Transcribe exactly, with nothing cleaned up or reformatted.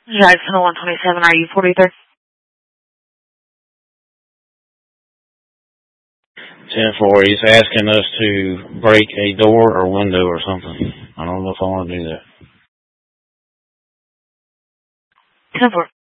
Jackson one twenty-seven, are you forty-third? ten four, he's asking us to break a door or window or something. I don't know if I want to do that. ten four.